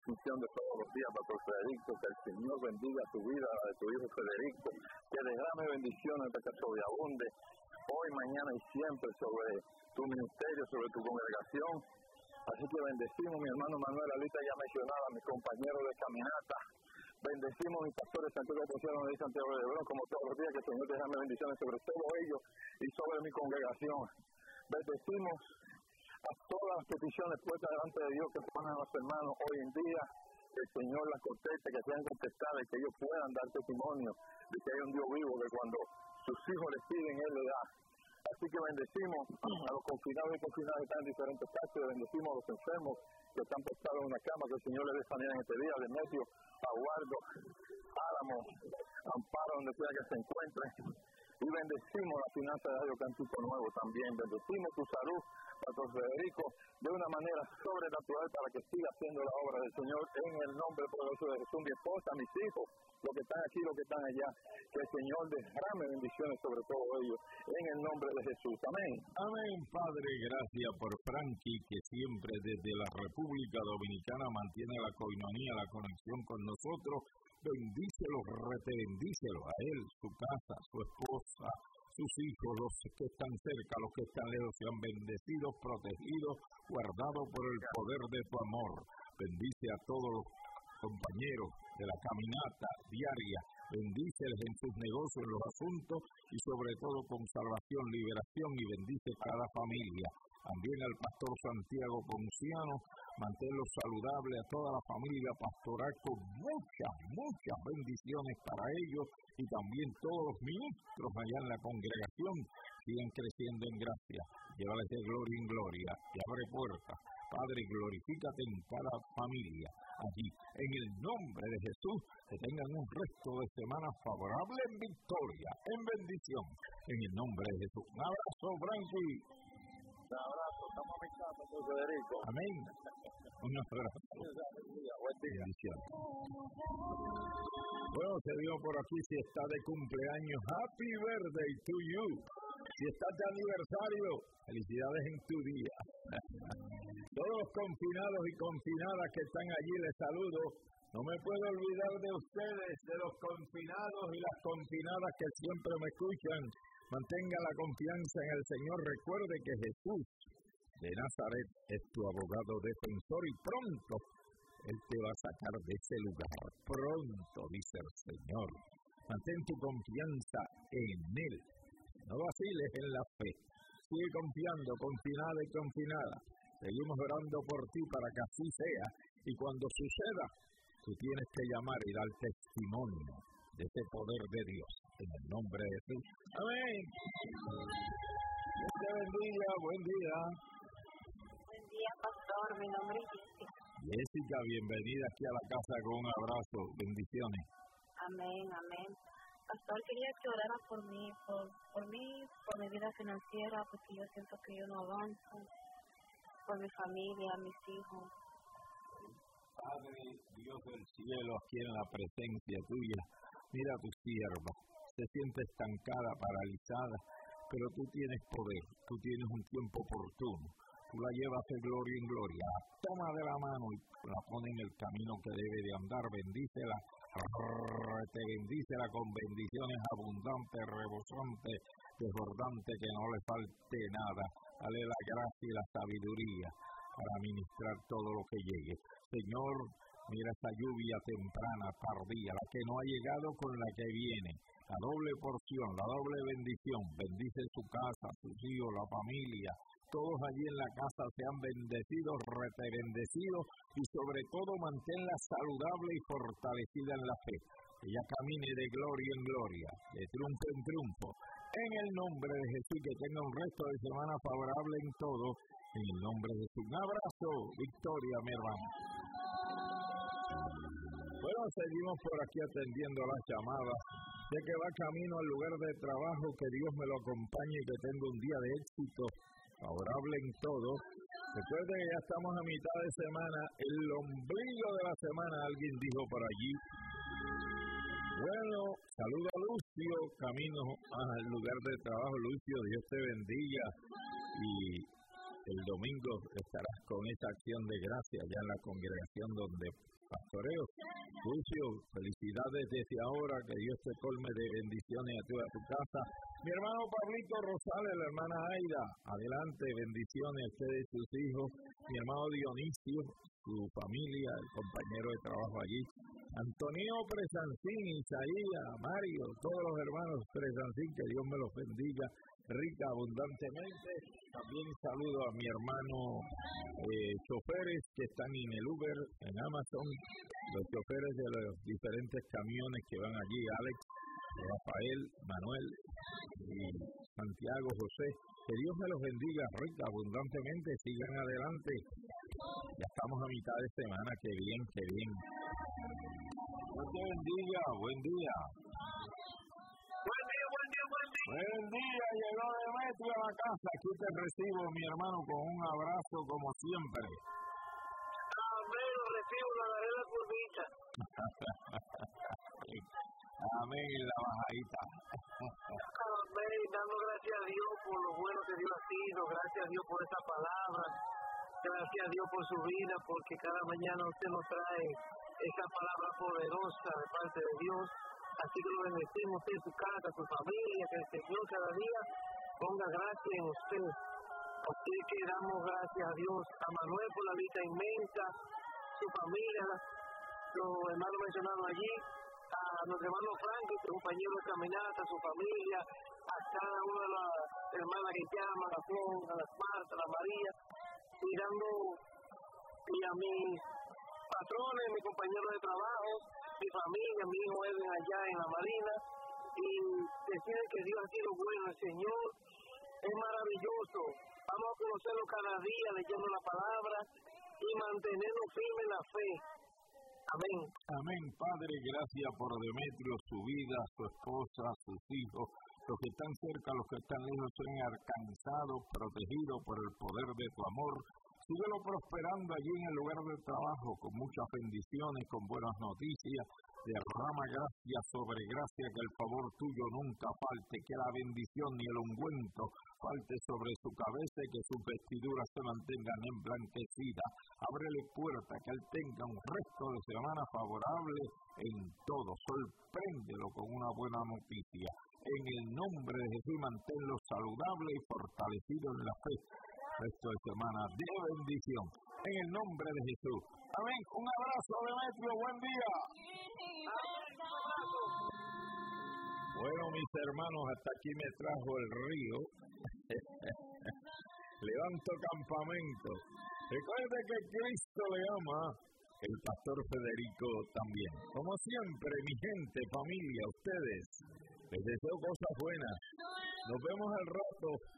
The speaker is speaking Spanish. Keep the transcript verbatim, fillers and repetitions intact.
transmisión de todos los días, Pastor Federico, que el Señor bendiga tu vida, la de tu hijo Federico, que derrame bendiciones para que sobreabunde hoy, mañana y siempre sobre tu ministerio, sobre tu congregación. Así que bendecimos, mi hermano Manuel, ahorita ya mencionaba a mis compañeros de caminata. Bendecimos mis pastores Santiago de Porciano y Santiago de Lebrón, como todos los días, que el Señor derrame bendiciones sobre todos ellos y sobre mi congregación. Bendecimos a todas las peticiones puestas delante de Dios que ponen a los hermanos hoy en día. Que el Señor las conteste, que sean contestadas y que ellos puedan dar testimonio de que hay un Dios vivo, que cuando sus hijos les piden, Él les da. Así que bendecimos a los confinados y confinadas que están en diferentes partes, bendecimos a los enfermos que están postrados en una cama, que el Señor les dé sanidad en este día, de Demetrio, Aguardo, Álamo, Amparo, donde sea que se encuentren. Y bendecimos la finanza de Radio Cántico Nuevo también. Bendecimos tu salud, Pastor Federico, de una manera sobrenatural para que siga haciendo la obra del Señor en el nombre poderoso de Jesús. Mi esposa, mis hijos, los que están aquí, los que están allá, que el Señor derrame bendiciones sobre todos ellos en el nombre de Jesús. Amén. Amén, Padre. Gracias por Frankie, que siempre desde la República Dominicana mantiene la coinonía, la conexión con nosotros. Bendícelo, retebendícelo a él, su casa, su esposa, sus hijos, los que están cerca, los que están lejos, sean bendecidos, protegidos, guardados por el poder de tu amor. Bendice a todos los compañeros de la caminata diaria, bendíceles en sus negocios, en los asuntos y sobre todo con salvación, liberación, y bendice a cada familia. También al pastor Santiago Ponciano, manténlo saludable, a toda la familia pastoral, con muchas, muchas bendiciones para ellos, y también todos los ministros allá en la congregación sigan creciendo en gracia. Llévales de gloria en gloria y abre puertas. Padre, glorifícate en cada familia allí. En el nombre de Jesús, que tengan un resto de semana favorable en victoria, en bendición. En el nombre de Jesús. Un abrazo, Frankie. Un abrazo, estamos a mi casa, Pastor Federico. Amén. Un abrazo. Buen día. Bendición. Bueno, se dio por aquí, si está de cumpleaños, Happy Birthday to you. Si estás de aniversario, felicidades en tu día. Todos los confinados y confinadas que están allí, les saludo. No me puedo olvidar de ustedes, de los confinados y las confinadas que siempre me escuchan. Mantenga la confianza en el Señor. Recuerde que Jesús de Nazaret es tu abogado defensor y pronto Él te va a sacar de ese lugar. Pronto, dice el Señor. Mantén tu confianza en Él. No vaciles en la fe. Sigue confiando, confinada y confinada. Seguimos orando por ti para que así sea. Y cuando suceda, tú tienes que llamar y dar testimonio de ese poder de Dios. En el nombre de Jesús. Amén. Dios te bendiga. Buen día. Buen día, pastor. Mi nombre es Jessica. Jessica, bienvenida aquí a la casa con un abrazo. Bendiciones. Amén, amén. Pastor, quería que orara por mí, por, por mí, por mi vida financiera, porque yo siento que yo no avanzo, por mi familia, mis hijos. Padre, Dios del cielo, aquí en la presencia tuya, mira a tu sierva, se siente estancada, paralizada, pero tú tienes poder, tú tienes un tiempo oportuno, tú la llevas de gloria en gloria, toma de la mano y la pone en el camino que debe de andar, bendícela, te bendícela con bendiciones abundantes, rebosantes, desbordantes, que no le falte nada, dale la gracia y la sabiduría para ministrar todo lo que llegue. Señor, mira esta lluvia temprana, tardía, la que no ha llegado con la que viene, la doble porción, la doble bendición. Bendice su casa, sus hijos, la familia, todos allí en la casa sean bendecidos, retebendecidos, y sobre todo manténla saludable y fortalecida en la fe. Que ella camine de gloria en gloria, de triunfo en triunfo. En el nombre de Jesús, que tenga un resto de semana favorable en todo. En el nombre de Jesús. Un abrazo, victoria, mi hermano. Bueno, seguimos por aquí atendiendo las llamadas. Sé que va camino al lugar de trabajo, que Dios me lo acompañe y que tenga un día de éxito, favorable en todo. Recuerde que ya estamos a mitad de semana, el ombligo de la semana, alguien dijo por allí. Bueno, saludo a Lucio, camino al lugar de trabajo. Lucio, Dios te bendiga. Y el domingo estarás con esa acción de gracia allá en la congregación donde pastoreo. Lucio, felicidades desde ahora, que Dios te colme de bendiciones a tu, a tu casa. Mi hermano Pablito Rosales, la hermana Aida, adelante, bendiciones a ustedes y sus hijos. Mi hermano Dionisio, su familia, el compañero de trabajo allí. Antonio Presancín, Isaías, Mario, todos los hermanos Presancín, que Dios me los bendiga rica, abundantemente. También saludo a mi hermano eh, choferes que están en el Uber, en Amazon, los choferes de los diferentes camiones que van allí, Alex, Rafael, Manuel y Santiago, José. Que Dios me los bendiga rica, abundantemente, sigan adelante. Ya estamos a mitad de semana, qué bien, qué bien. Dios te bendiga, buen día. Buen día, buen día, buen día. Buen día, llegó Demetrio a la casa. Aquí te recibo, mi hermano, con un abrazo como siempre. Amén, lo recibo, lo daré la curvita. Amén, en la bajadita. Amén, dando gracias a Dios por lo bueno que Dios ha sido, gracias a Dios por esta palabra, gracias a Dios por su vida, porque cada mañana usted nos trae esa palabra poderosa de parte de Dios. Así que lo bendecimos usted en su casa, su familia, que el Señor cada día ponga gracia en usted. Así que damos gracias a Dios, a Manuel por la lista inmensa, su familia, los hermanos mencionados allí, a nuestro hermano Frank, su compañero de caminata, su familia, a cada una de las hermanas que llaman, a la Flor, a las Marta, a la María, y dando, y a mis patrones, mis compañeros de trabajo, mi familia, mi hijo Edwin allá en la Marina, y decir que Dios ha sido bueno, el Señor es maravilloso. Vamos a conocerlo cada día leyendo la palabra y mantenernos firmes en la fe. Amén. Amén, Padre, gracias por Demetrio, su vida, su esposa, sus hijos, los que están cerca, los que están lejos, son alcanzados, protegidos por el poder de tu amor. Síguelo prosperando allí en el lugar del trabajo, con muchas bendiciones, con buenas noticias. Derrama gracia sobre gracia, que el favor tuyo nunca falte, que la bendición ni el ungüento falte sobre su cabeza y que sus vestiduras se mantengan emblanquecidas. Ábrele puerta, que él tenga un resto de semana favorable en todo. Sorpréndelo con una buena noticia. En el nombre de Jesús, manténlo saludable y fortalecido en la fe. Resto de semana de bendición. En el nombre de Jesús. Amén. Un abrazo, Demetrio. Buen día. Bueno, mis hermanos, hasta aquí me trajo el río. Levanto campamento. Recuerde que Cristo le ama. El pastor Federico también. Como siempre, mi gente, familia, ustedes, les deseo cosas buenas. Nos vemos al rato.